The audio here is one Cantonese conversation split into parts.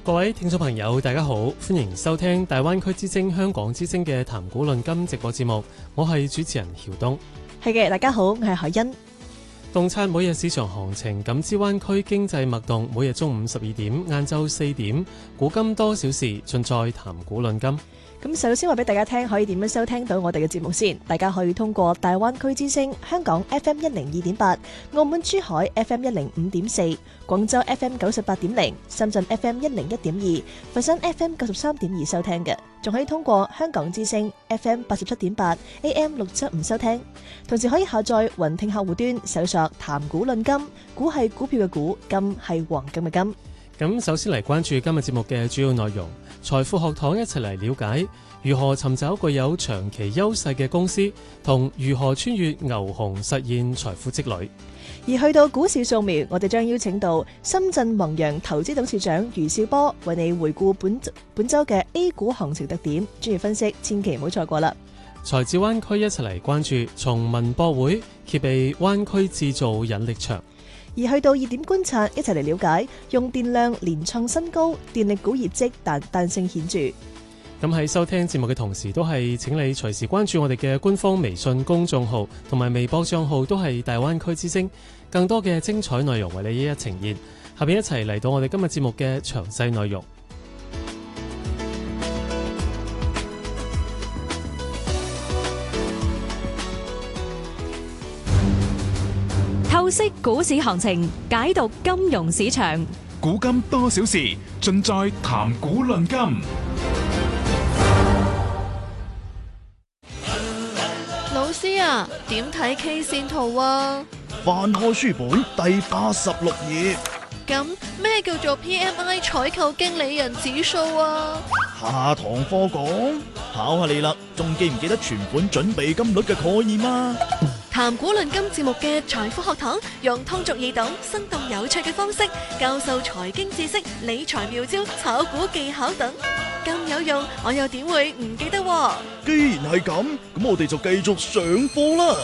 各位聽眾朋友，大家好，歡迎收聽大灣區之聲香港之聲嘅談古論今直播節目，我係主持人曉東。 係嘅，大家好，我係海欣。 洞察每日市場行情，感知灣區經濟脈動，每日中午12點、晏晝4點，古今多小事，盡在談古論今。 咁首先話俾大家聽，可以點樣收聽到我哋嘅節目先？大家可以通過大灣區之聲香港 FM 102.8、澳門珠海 FM 105.4、廣州 FM 98.0、深圳 FM 101.2、佛山 FM 93.2收聽嘅，仲可以通過香港之聲 FM 87.8、AM 675收聽。同時可以下載雲聽客戶端，搜索談古論今，股係股票嘅股，金係黃金嘅金。 咁首先嚟關注今日節目嘅主要內容，財富學堂一齊嚟了解如何尋找具有長期優勢嘅公司，同如何穿越牛熊實現財富積累。 而去到股市掃描，我哋將邀請到深圳宏洋投資董事長余少波為你回顧本周嘅 A 股行情特點，專業分析，千祈唔好錯過啦。 財智灣區一齊嚟關注從文博會揭秘灣區製造引力場。 而去到熱點觀察，一齊嚟了解用電量連創新高，電力股業績彈性顯著。 咁喺收聽節目嘅同時，都係請你隨時關注我哋嘅官方微信公眾號同埋微博賬號，都係大灣區之聲，更多嘅精彩內容為你一一呈現。下邊一齊嚟到我哋今日節目嘅詳細內容。 透析股市行情，解讀金融市場， 古今多小事，盡在談古論今。 老師啊，點睇 K 線圖啊？ 翻開書本第86頁。 咁咩叫做 PMI 採購經理人指數啊？ 下堂課講，考下你啦，仲記唔記得存款準備金率嘅概念啊？ 談古論今節目嘅財富學堂，用通俗易懂、生動有趣嘅方式教授財經知識、理財妙招、炒股技巧等，咁有用，我又點會唔記得喎？ 既然係咁，咁我哋就繼續上課啦。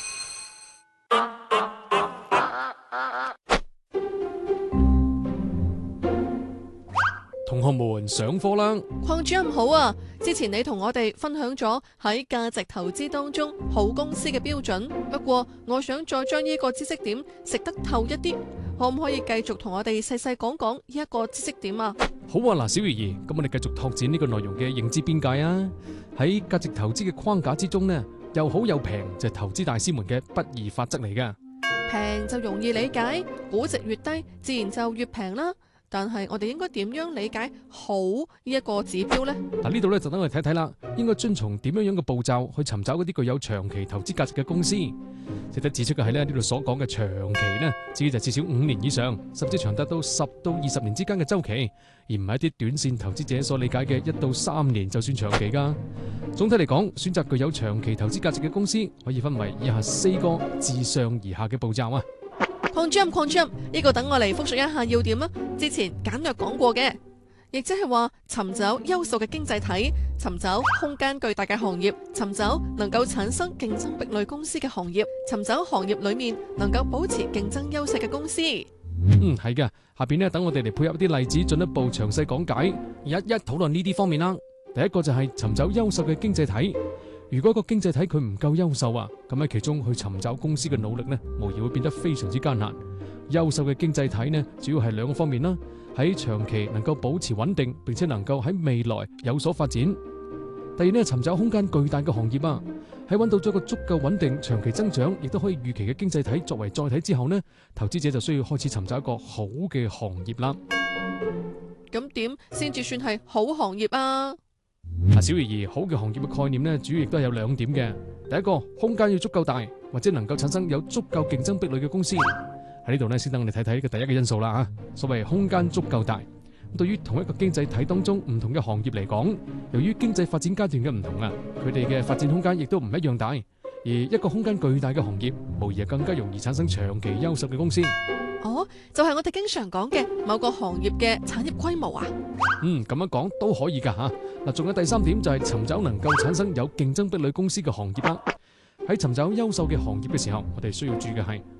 同學們上課啦！ 鄺主任好啊！之前你同我哋分享咗喺價值投資當中好公司嘅標準，不過我想再將呢個知識點食得透一啲，可唔可以繼續同我哋細細講講呢一個知識點啊？ 好啊，嗱，小魚兒，咁我哋繼續拓展呢個內容嘅認知邊界啊！喺價值投資嘅框架之中呢，又好又平就係投資大師們嘅不二法則嚟噶。 平就容易理解，估值越低，自然就越平啦。但係我哋應該點樣理解好呢一個指標呢？ 嗱，呢度咧就等我哋睇睇啦，應該遵從點樣樣嘅步驟去尋找嗰啲具有長期投資價值嘅公司。值得指出嘅係咧，呢度所講嘅長期呢，指就至少5年以上，甚至長達到10到20年之間嘅周期，而唔係一啲短線投資者所理解嘅1到3年就算長期噶。總體嚟講，選擇具有長期投資價值嘅公司，可以分為以下4個自上而下嘅步驟啊。 鄺主任，呢個等我嚟複述一下要點啊！之前簡略講過嘅，亦即係話尋找優秀嘅經濟體，尋找空間巨大嘅行業，尋找能夠產生競爭壁壘公司嘅行業，尋找行業裏面能夠保持競爭優勢嘅公司。 係嘅。下邊呢，等我哋嚟配合啲例子，進一步詳細講解，一討論呢啲方面啦。第一個就係尋找優秀嘅經濟體。如果個經濟體佢唔夠優秀啊，咁喺其中去尋找公司嘅努力呢，無疑會變得非常之艱難。優秀嘅經濟體呢，主要係2個方面啦，喺長期能夠保持穩定，並且能夠喺未來有所發展。第二呢，尋找空間巨大嘅行業啊，喺揾到咗個足夠穩定、長期增長，亦都可以預期嘅經濟體作為載體之後呢，投資者就需要開始尋找一個好嘅行業啦。 咁點先至算係好行業啊？ 小魚兒，好嘅行業嘅概念呢，主要亦都係有2點嘅。第一個，空間要足夠大，或者能夠產生有足夠競爭壁壘嘅公司。喺呢度呢，先等我哋睇睇呢個第一個因素啦吓。所謂空間足夠大，對於同一個經濟體當中唔同嘅行業嚟講，由於經濟發展階段嘅唔同啊，佢哋嘅發展空間亦都唔一樣大。而一個空間巨大嘅行業，無疑係更加容易產生長期優秀嘅公司。 哦，就係我哋經常講嘅某個行業嘅產業規模啊。 咁樣講都可以噶吓。嗱，仲有第3點就係尋找能夠產生有競爭壁壘公司嘅行業啦。喺尋找優秀嘅行業嘅時候，我哋需要注意嘅係